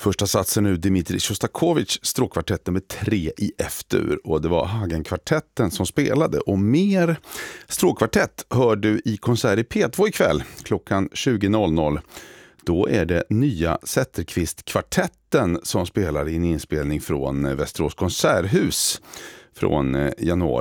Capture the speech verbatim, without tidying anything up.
Första satsen nu Dmitrij Sjostakovitj, stråkkvartett nummer tre i F-dur, och det var Hagen-kvartetten som spelade. Och mer stråkkvartett hör du i konsert i P två ikväll klockan tjugo noll noll. Då är det nya Zetterqvist-kvartetten som spelar i en inspelning från Västerås konserthus från januari.